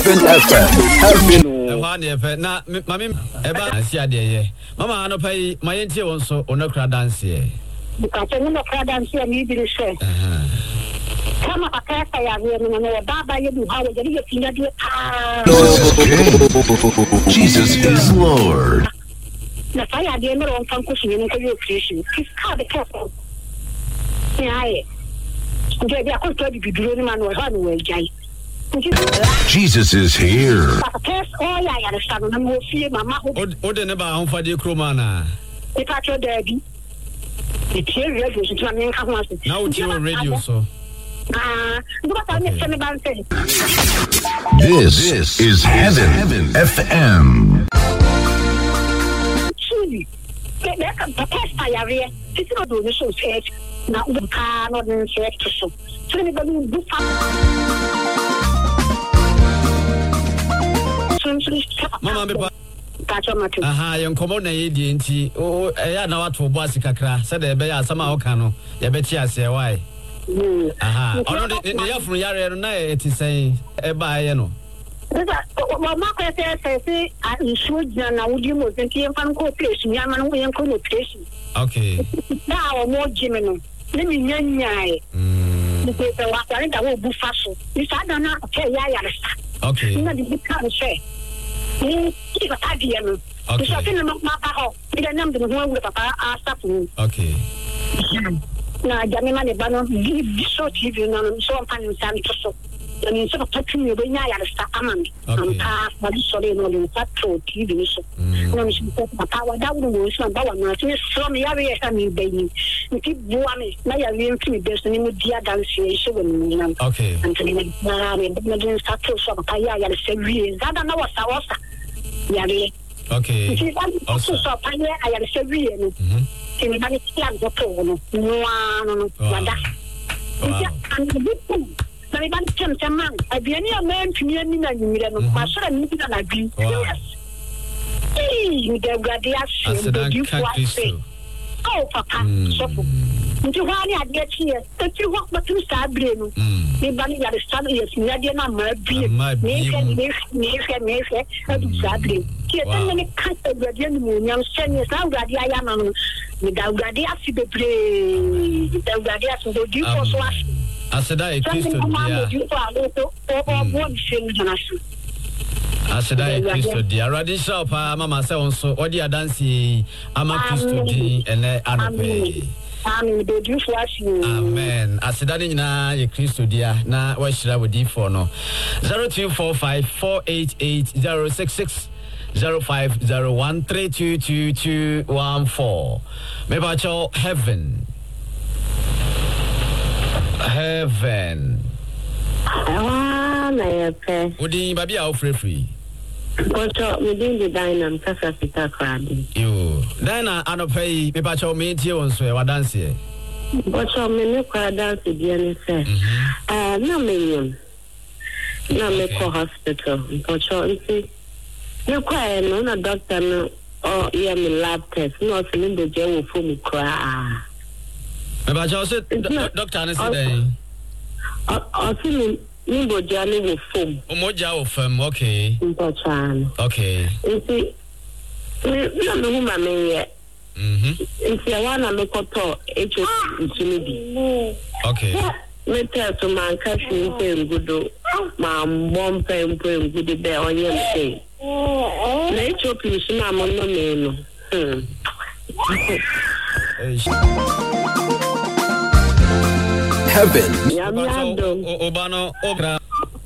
Heaven FM. Na mami eba asi ade mama no pay my entie won so onokra dance here because no kra dance ni bi se kama akasa ya wewe no baba yedu hawo jadi yepinya die Jesus is Lord. na fire de no on kan ko shi ni ko yo creation kiss card careful yeah nje dia ko to bi duro ni man wo ha no we jai Jesus is here. Ode ne ba honfa de kroma na. E pa cho dabi. E tie radio so twa men ka ho ase. Na o tie radio so. This is Heaven FM. Mama be aha ye nkomo na ye die nti o ya na wato bo asikakra se da be ya asama o kan no ye be ti ase why aha ono de ya funu yare no na e ti sei e ba ye no mama ko se a isu jana udi mo senti en fan ko place mi ama no yen ko no place okay na o mo jime no le mi nyanyae ni se wa kwani da wo bu faso ni sa da na ke ya sa okay na di kan se ni ko ta di no okay so tin ma pa ho ni da nam de ho wo papa a sa fu okay na jami ma ne ba no di so TV no so pan san to so ni so pa tu ni be nya ya sa amami ampa ma di so le no le pa to TV ni so no mi so papa wa da wo mo so ba wa na ti so mi ya be ya mi be ni ti bu ami na ya wi mi be so ni mo dia dance e so ni na okay antoni na me na din sa to so pa ya se wi za da na wa sa ya le okay also so pa ya se wi ni ti mi ba ni plan do to no no wada ti an bi na mi ban temman abiani a man tumi ani na nyimire no ma sora ni bi na bi ni de gradia shi de you for oh papa so nti ho ani ade tie ti ho matu sa bre no ni ban ya de sa yes ni ade na ma bi ni fe adu sa bre ti e tan ni ka gradia ni mo nyam sene sa gradia ya na no ni da gradia si bebre da gradia so do you for so Aseda e Kristo dia. Aseda e Kristo dia. Radisha pa mama se onso odi adansi ama Kristo di ene anope. Amen. Do you flash you? Amen. Aseda ni nyina e Kristo dia na wa hira wodi for no. 0245488066 0501322214. Mebacho heaven. Heaven. Na yepe. Odi baby a free. But we didn't the dine Pita crabby. You. Then I no pay me pacho me tie won so e wa dance e. But me no kwa dance di ani say. Na me na me ko hospital. But nti you kwa no na doctor no oh yeah me lab test. No feeling the je wo fo kra. Me pacho say doctor na say dey. Feeling Nimbo jani wo fom. Omoja wo fom, okay. Mpochan. Okay. Nti na me huma me ye. Nti awana me koto echo nsumi bi. Okay. Me tell to man kashi mpe ngudo. Ma mbompe mpe ngudo be onye mpe. Na echo pinsu na mono me no. Heaven. Obano okra.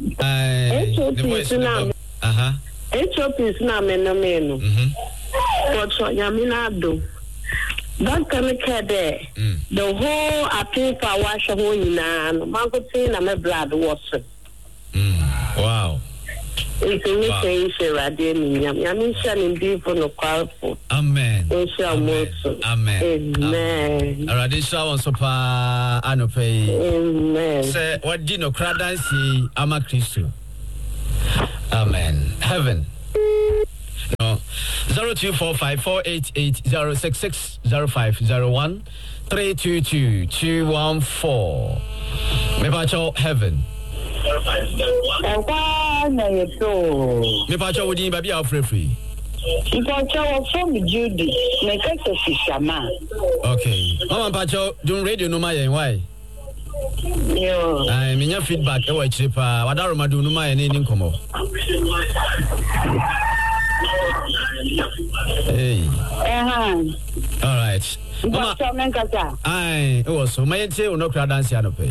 Ethiopians na meno. But Yaminado. Don't come there. The whole appeal for wash of na mango tin and my blood was. Wow. It's a new thing, Yamisha in deep on the powerful. Amen. Amen. Amen. Radisha on sopa anope. Amen. Say what dino cradancy ama Christo. Amen. Heaven. No. 02454880660501322214. Mepacho heaven. Me pa cho wodi ba bia free. From Judy, make us a fisherman. Okay. Mama Pacho, don't radio no my why? Yo. I mean your feedback e wa chiri pa. Wadaro madu no my ni nkomo. Hey. All right. Mama. Aye, it was so my say no crowd dance ya no pay.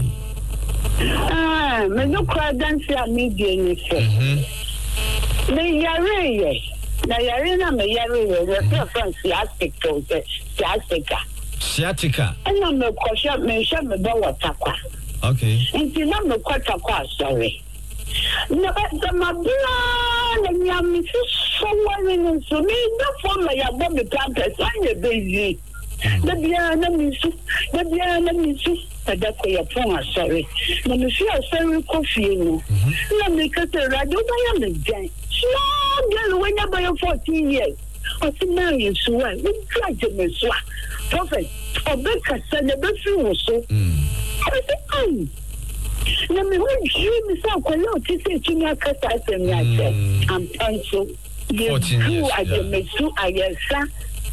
Me no crowd dance ya me dey ni say. Me yare. Na yare na me yare the friends sciatica. And me kwasha me sha me ba watakwa. Okay. Nti na me kwatakwa sorry. Na the mabla na nyami so wani so me na for me ya bo me pampers anye busy. Na bia na misu. Ada ko ya pon sorry. Na me feel sorry coffee no. Na me kete radio ba ya me jan. No, girl, when you're by 14 years, what's the man you swear? We tried to me swear. Prophet, or Becca said the best thing was so. I said, oh, let me dream myself. I know to say to me, I said, I'm pencil. You do, I can make you, I guess, sir.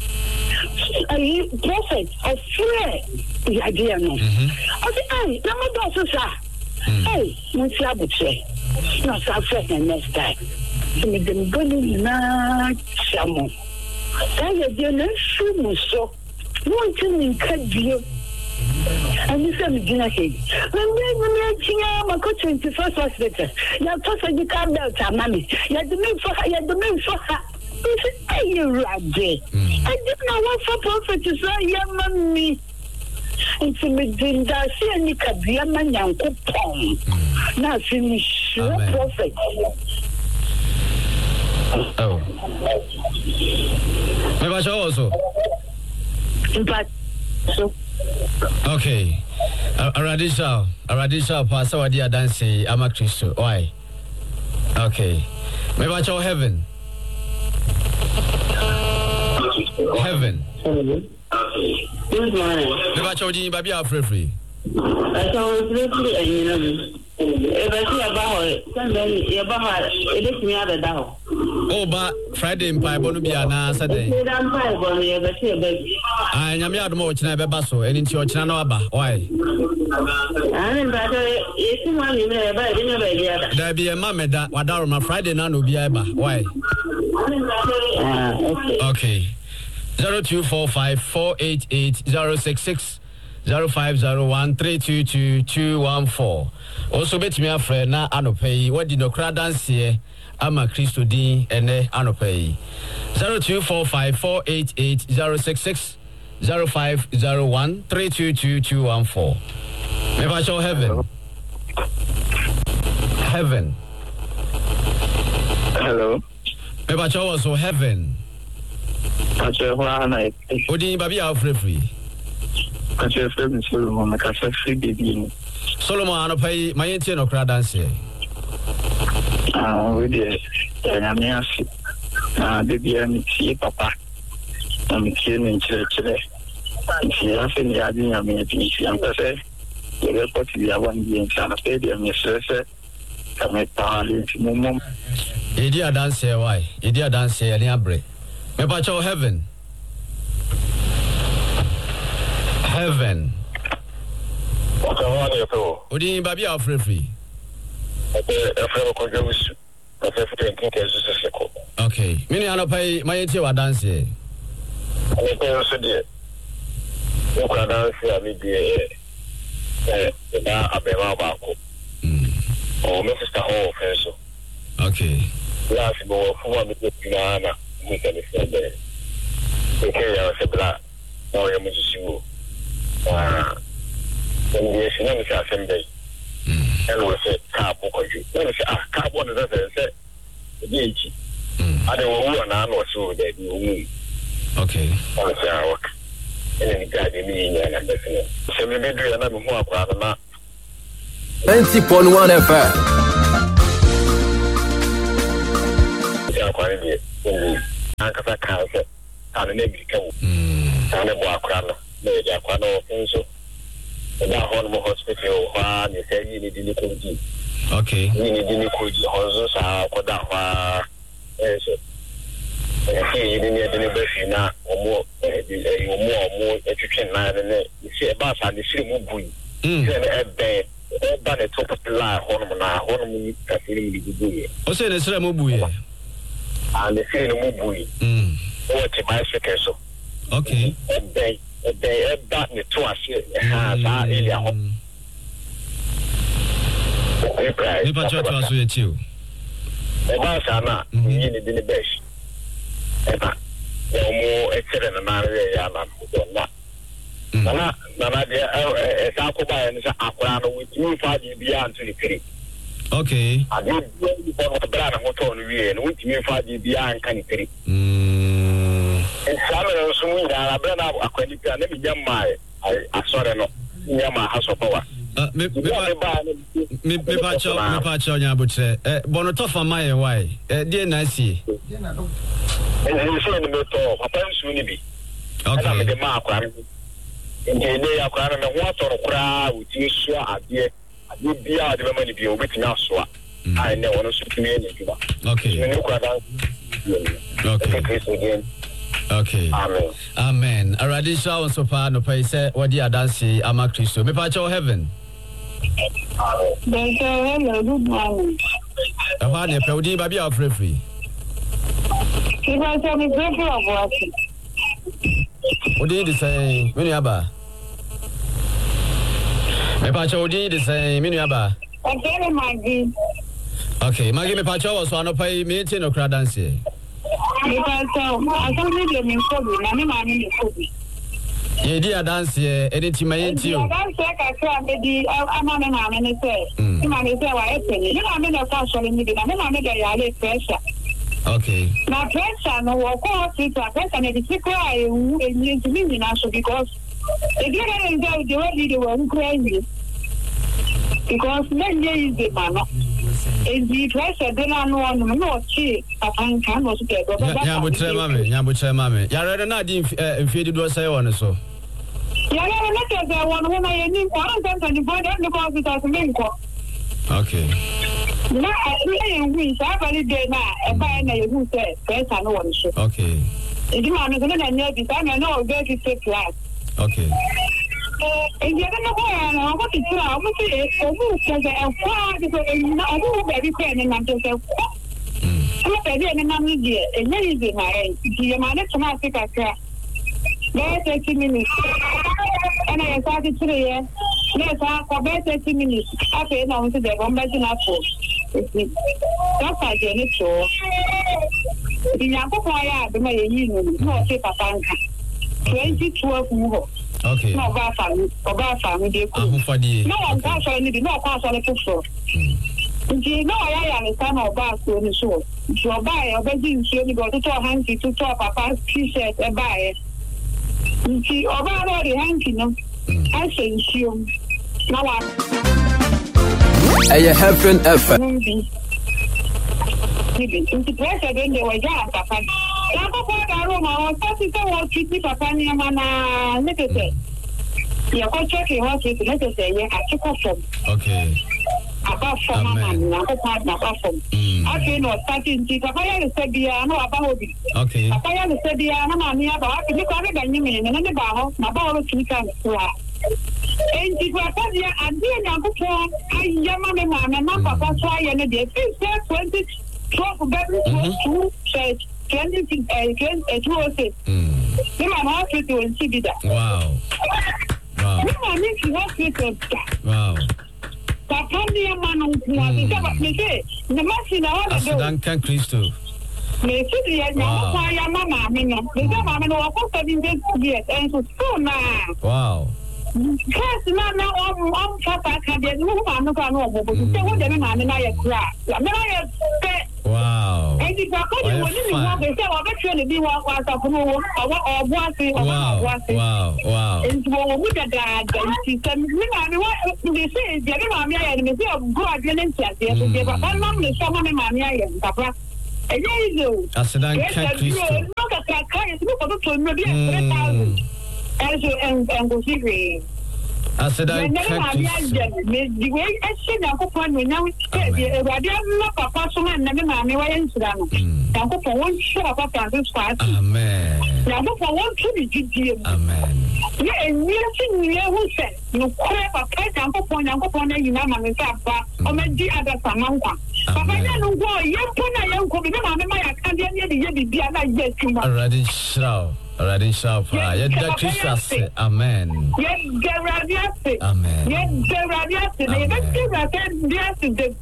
Prophet, or friend, the idea no. I said, hey, let me go, sir. Hey, what's your say? No, sir, friend, next time. Me dem gani na chamo kaya de na shumu so won tin kadie ani se me gina he me chinya ma ko 21st hospital ya to se di ka belt amami ya de me so ha ay rade I did not want for prophet to say ya mami nti me dinda se ani kabia ma nyankopon na finish prophet. Oh. Maybe I also. Okay. Aradisha Pastor Wadia Dancy Ama Christo. Why? Okay. Maybe I show heaven. Heaven. Good morning. Maybe I show you baby are free. I saw free and you know. If I see about somebody about it is me other down. Oh, but Friday in Bible be an Saturday. I am here to watch never basso and into your channel. Why? There be a mamma that Wadarma Friday now will be able. Why? Okay. 0245 488 066 0501 322 214. Also, bet me a friend na anopay. What did no crowd dance here? Ama Christo D and anopay. 0245 488 066 0501 322 214. Maybe I show heaven. Heaven. Hello. Maybe I show also heaven. Odi baby are free. I just feel Solomon, like I said, free baby. Solomon, I pay my intern of crowd dance here. With the Yamiasi, baby, and see papa. I'm killing in church today. She has been adding a minute. I'm going to say, the report to the one being Sana Stadium, yes, sir. Come at Parliament, Mum. Idia dance here, why? Idia dance here, and break. Me pa cho heaven. Heaven. What I want you to. Odi baby are free. Okay. Mini ano pay my enti wa dance here. I pay also there. You can dance here with the na abema bako. Oh, my sister home first. Okay. Last go for me to na. Okay, I was black. Now I'm with you. And the Shinami Assembly. And we said, Carbo, you. When we say, Carbon is a DH. I don't want to know so that you. Okay. I say, I work. And then guide me and I'm listening. So maybe do another more about 90.1 FM. Ankasa cancer, and a medical, and a black crown, maybe a crown of so. And that hormone hospital, one is saying you need to Okay. Ni could also sa koda kwa you didn't the best na or more education na you see about and the city move but the top of the line honor cafe o se ne sere mobu ye and the city move what to bicycle so okay they back the two as area ni pa cho so ye ti o e ba sa na ni ni the best eba omo etere na na ya na na de sa ko ba ni sa akora no with me fa di bia anto ni kiri okay ade ko bra na hoto no wie no with me fa di bia an kan kiri sa me so mu ya bra na akwani bia na mi nyama asore no nyama haso power me pa cho nya butre bono to fa mai why die na si so ni me to papa nsu ni bi okay me de ma akora ndene ya akora na ho atoro kura uti so ade bia de ma ni bi obetimi asoa ai ne wono so kimi ni bi ba okay ni kwa dan okay okay amen already so so far no pay say what the dance ama Kristo me pa cho heaven hello good morning aba ne pe odi ba bia free if I tell me free of what odi the say me aba me pa cho odi the say me aba okay Maggie me pa cho so no pay me ti no kra dance because I don't need them in COVID na me ma ni COVID ye di dance eni ti ma yenti o dance ka kra me di ama me ma me say ti ma me say wa eteni ni ma me na fa so ni di na me ma me da ya le pressure okay na pressure no wo ko hospital pressure na di sikra e ni ti na so because e get in the way they were crazy because men is the man and the pressure they no chi apan kan was there go nya butre mame ya ready na di mfie di do say won so ya ready na te say won ho na ye ni ko ran tan ni board ni ko hospital so men ko okay na e win sa bali de na e ba na ye hu say pressure no won so okay e di ma no na nya bi sa na no go to take class okay and you're going to go and I'm going to try. I'm going to say, I'm going to be crying and I'm just saying, I'm baby and I'm here. And then is it my dear man? It's not a crack. There's 30 minutes. And I started to the yes, for about 30 minutes. After I went to the one back in Apple. That's why I did it so. The young boy, the way you know, say, Papa, 2012 move. Okay. No, Oba family dey cool. No, I'm not sure any no pass on the so. No, I understand Oba so ni so. So buy Oba ji so ni go to hanky to Papa t-shirt e buy. Nti Oba no the hanky no. I say you. Now what? Hey, Heaven FM. Nti pressure dey we ja Papa. La ko da ro ma o ta si se wo kiti Papa ni ma na nekete. Ya ko check e ho kiti nekete ye atiko from. Okay. Apart from na ko pa na apart from. Okay no starting ti Papa ya le se bia na aba hobi. Okay. Papa ya le se bia na ma mi aba wa ti ko ga nyi me na ne ba ho na ba ho ti kan kwa. Enti Papa ya adi na ko po ayama me ma na Papa so aye ne de 20 12 bedroom 2 church 20 Wow. Wow. Asidanka Kristo. Wow. Yes, no, Papa can be no man, no, wow. And if I call you, when they say, I'll actually be one was of no, wow. And with a dad, she said, they say, Jerry Mamma, and the of God, and yes, but mom is someone in Mamma and Papa. And you Asidanka Kristo. Look at that car, look at the maybe 3,000. And go see. Aseda the way I said Yakupon when now Radia Papa and Nammy Wayan Sudan. Yakupo won't shut up at this part. Amen. Yakupo won't kill. Amen. Yeah, and we who said, no crap, a pet Yakupo Yamama and Papa, or my dear other Samantha. Papa, I don't go, young Puna, I can't be like too much. Already shall. Already sharp. Yet Christus. Amen. Yet Gerardias. Amen. Yet Gerardias. They don't do that. Yes,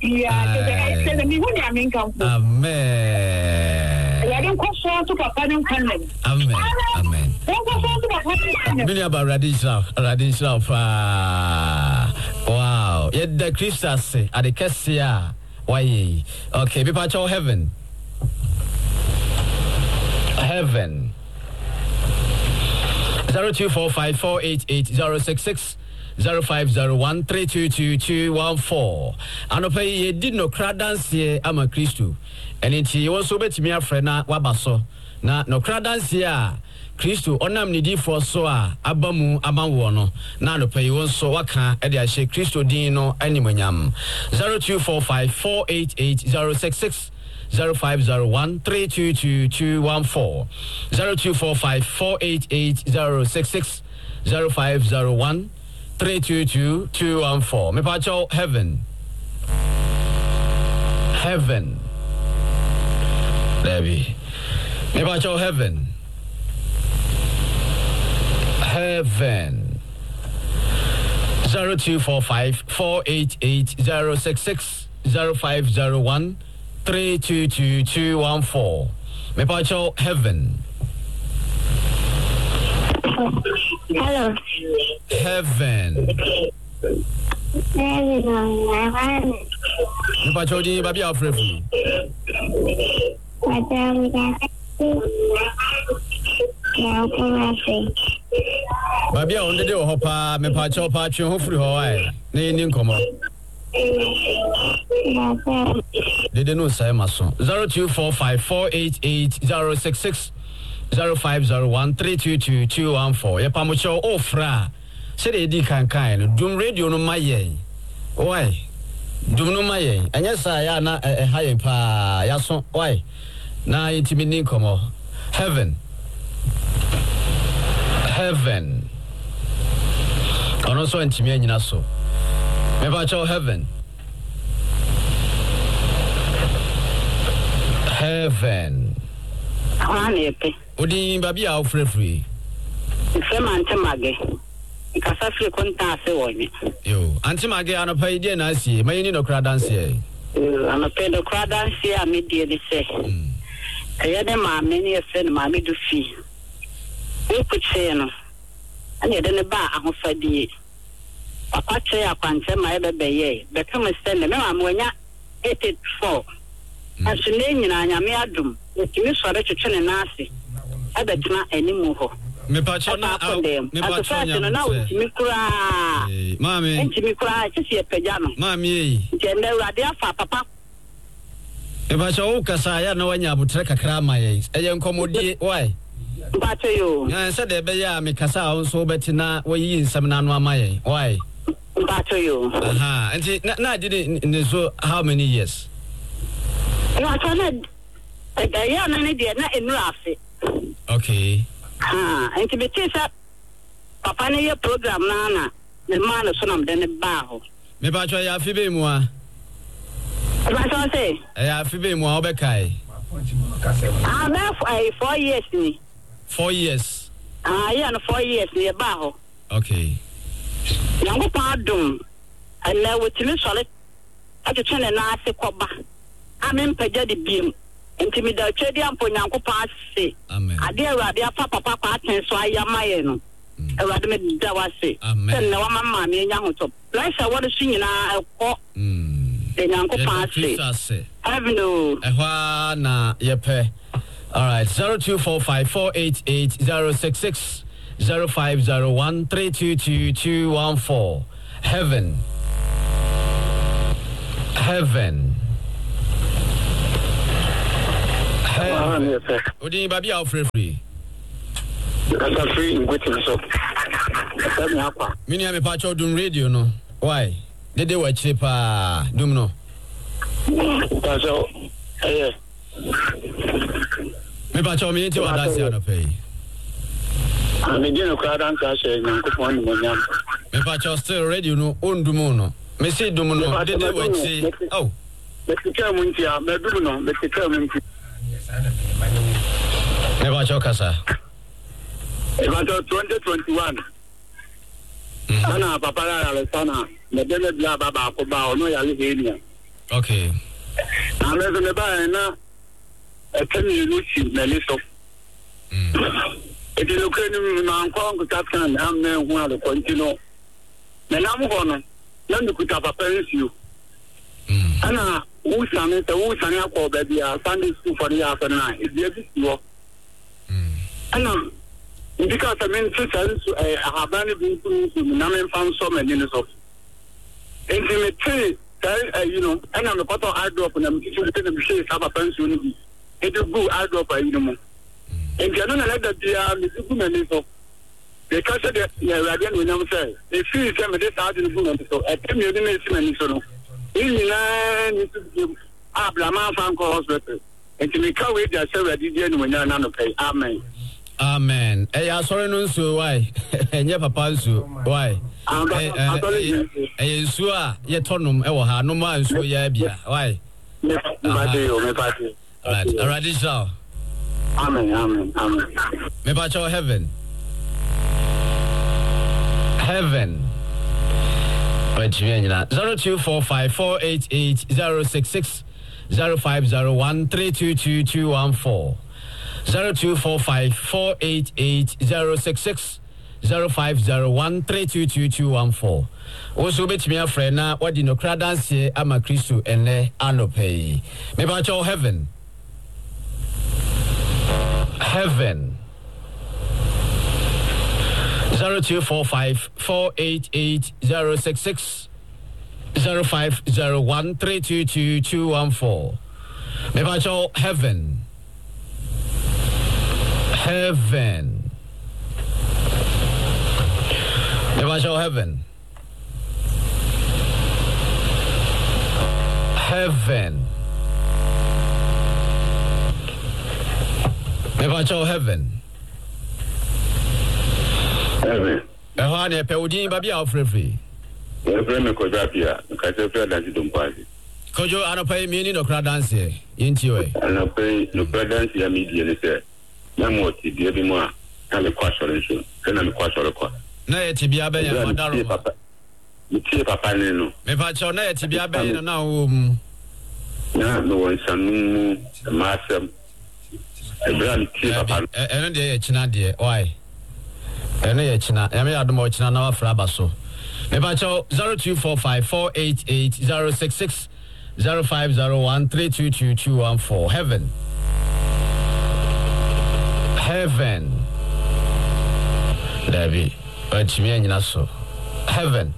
the Amen. I don't question to Papa. Amen. Amen. Many about Radisha. Wow. Yet the Christus at the Cassia. Why? Okay, be part of heaven. Heaven. 0245488066 0501322214. Anope ye did no cra dance here ama Christo. And it also bet me a friend na wabaso. Na no cra dance here. Christo onam nidi for so abamu amawono. Na no pay won so waka e dia she Christo din no animonyam. 0245488066 0501322214 0245488066 0501322214. Me pacho heaven. Debbie. Me pacho heaven. 0245488066 0501 322214. Me pacho heaven. Hello. Heaven. Me pacho di babi afrefu. Babi a onde de ho pa me pacho pa twe ho firi ho ai. Ne ni nkomo. They didn't know say maso 0245488066 0501322214. Ye pamucho ofra se de di kankan no dum radio no maye why dum no maye anya sa ya na haye pa ya so why na intimi ni komo heaven ono so intimi anyina so me pacho heaven Odi babi a ofrefri. Ifema antemage. Ikasa fri konta ase woni. Yo, antemage anopa ide na asie, mayini no kra dance e. Anopa no kra dance a me die de se. Eye de ma me ne efe ma me do fi. E kuche no. Ani de ne ba ahofadie. Papa che akwante ma ebebeye. Be come stand me ma monya 84. Asune nyina nyame adum. Etimi sore twetwe ne nase. Abetuna animu ho. Me pacho na me pacho nya na otimi kura. Mami. Etimi kura tisi epagya no. Mami yi. Jende urade afa papa. Me pacho u kasa ya na wanya abutre kakra maye. Eye nkomodie why? Pacho yo. Ya se de be ya me kasa onso betina wayi nsam na no amaye. Why? Pacho yo. Aha. Enti na did in so how many years? I can't. Yeah, na enrafe. Okay. And to be teacher, Papa na your program na the man of some then the bar. Me ba twa ya fi be mu a. What say? Ya fi be mu a obekai. Now 4 years ni. 4 years. Yeah, no 4 years ni bar. Okay. Yango pardon. And now with me solid. I just turn na ase koba. Amen peja de bim. Intimida chedi ampo nyankopa ase. Amen. Ade awade afa papa kwa atenso ayamaye no. Awade me da wase. Amen. Na wamama me nya hoto. Pressure what is nyina ekọ. De nyankopa ase. Avino. Ehwa na yepe. All right. 0245488066 0501322214. Heaven. Odi babi a free. Asa free in Gutin so. Mini ame pacho dum radio no. Why? Dede wa chire pa dum no. Pacho Me pacho me nti wa dasi ano pay. Me di no kra dan ka she Nyankopon ni monyam. Me pacho still radio no ondum no. Me say dum no dede wa chire. Oh. Me tika mu ntia me dum no me tika mu ntia. Me pacho kasa. About 2021. Sana papa la sana me dele bla baba ko ba ono ya le henia. Okay. Na me so ba na e tani lu si na le so. E di lo kenu na anko ko tatkan am me hu ala kontino. Me na mo hono na ndu ta papa nsiu. Ana usane akọ ba bia Sunday school for ya fa na e bia bi wo. Ana because I mean, I have only been to Namen found so many minutes of intimate, you know, and I'm a part of airdrop and I'm teaching the shades have a pension. It is good airdrop, you know. And you don't let that they are the minutes of the culture that you are again when I'm saying, if you tell me this out in the book, so I tell you the nation, so in the Abraham Franco Hospital, and to make a way that I did when you're not okay. Amen. Amen. Sorry no so why? Enye papa so why? So ye tonum e wo ha no ma so ya bia why? Me party. Alright so. Amen. Me pa cho heaven. Wait me na 0245488066 0501322214 0245488066 0501322214. Also bet me a friend na what the no cradance ama Christo ene anope. Me ba cho heaven 0245488066 0501322214. Me ba cho heaven Never shall heaven. Never shall heaven. Ehane pe udi babi afrefi. Efreme ko japia, ka se fe dance dum party. Kojo anopai mini no kra dance yintiwe. Anopai no kra dance ya media ne se. Na mo ti bi bi mo a na me kwa sore so. Na me kwa sore kwa. Na ye ti bia ben ya madaro. Mi ti papa ne no. Me pa cho na ye ti bia ben na wo mu. Na no won sanu ma asem. Ebran ti papa. Eno de ye china de why? Eno ye china. Ya me adom o china na wa fra ba so. Me pa cho 0245488066 0501322214 Heaven. Debbie, but me and Naso. Heaven.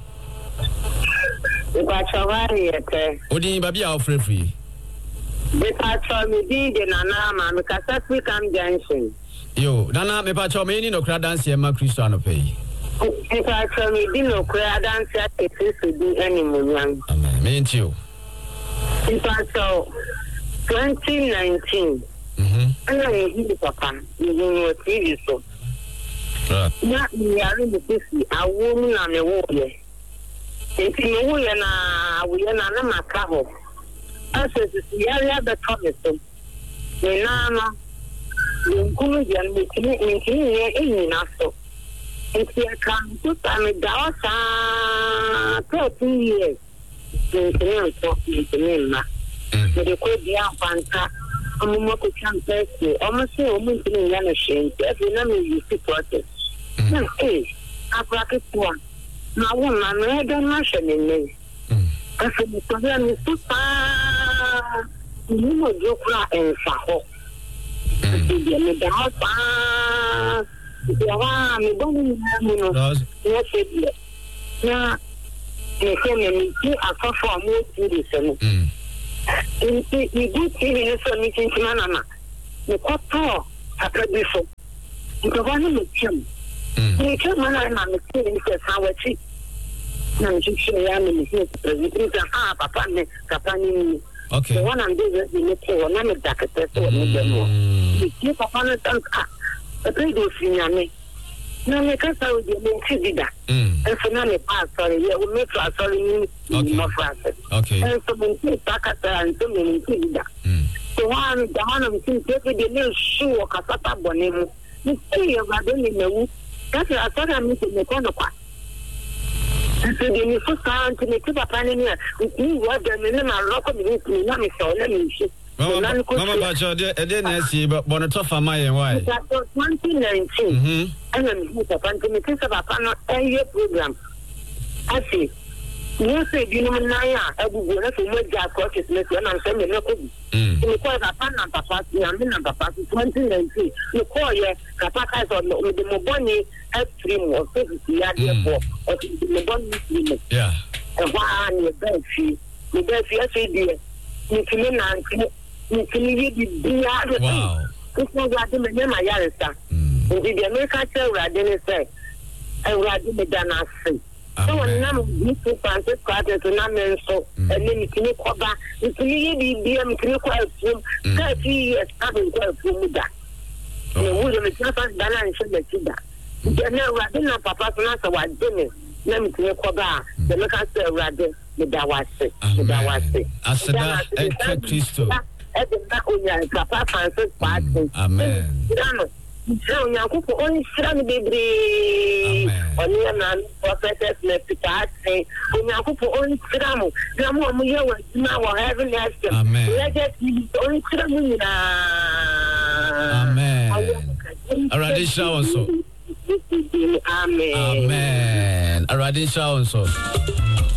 Odi baby are free. The patron me did in Anama, because that's we come dancing. Yo, Nana, me patron me no crowd dance here, my Christian pay. The patron me did no crowd dance at the place to do any young. Amen. Me and you. The patron 2019. And I hear Papa, you know, TV so. Not me, I really see a woman and a warrior. If you know, we are not a macaho. I said, the area the promise. The Nana, the Guyan, making in Nassau. If you come to time, it does 13 years. The name talking to me, but it could be a fantastic. I'm not going to say, I'm not saying I'm going to shame. Every name you see protest. Hey, I practice one. Now, one man, I don't mention in me. I said, Mr. Yan is too far. You know, you cry and saho. You know, the house, you don't know. What is it? Now, they say, me, I come for more to you do TV so meeting to Manama. The copper, I could be so. You go on with him. Me came when I'm a kid, how I see. I'm just saying, Papa, okay. The one I'm doing is the I'm a jacket. The chief of honor don't cut. The radio senior. No, me can't tell you, that. And for now, sorry, you will make us sorry, no Francis. Okay. And so we back at and so many things that. The one of the things that the little shoe or Casata Bonemo. You see, I don't know. That's what I thought I meeting the corner. And so the first time to make a plan in here, with me, what the minimum rock of the not me, so let me see. Mama Bacho, I didn't see, but Bonato for my why? 2019. And then Mr. Pantin, about a year program. I see. You say, you know, Naya, I will go to make that courses, and I'm saying, no, you call a pan and papa, and papa, 2019. You call your Kapaka with the Moboni at 3 or 50 yards or the Moboni. Yeah. And why are you bed fee? The bed fee, I say, dear, you can be wow. It's not like the name of Yarista. Indeed, the American tell I didn't say, I would have been done as free. So when I'm to Francis Carter to Namen so, and then you can go back, you can be a quite from 30 years having quite from that. The wood of the Japan balance should let you that. You know, I didn't have Papa to answer what dinner. Let me to go back. The look at the rather the Dawasi. The Dawasi. Asada and Christo. Papa Francis Carter. Amen. So, Yakupo only strong baby. Only a man, prophetess, Nepita, say, Yakupo only strong. Grandma, we are now having asked him. Amen. Let us be only strong. Amen. Aradisha also. Amen. Amen. Aradisha also.